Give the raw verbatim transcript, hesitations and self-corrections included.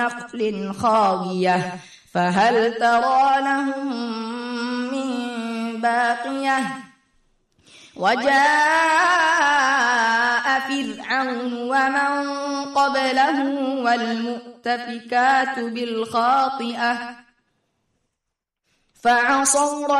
نخل خاوية فهل ترى لهم من باقية وجاء فرعون ومن قبله والمؤتفكات بالخاطئة فعصوا